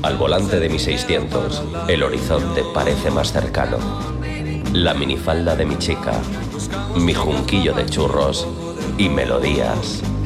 Al volante de mi 600, el horizonte parece más cercano. La minifalda de mi chica, mi junquillo de churros y melodías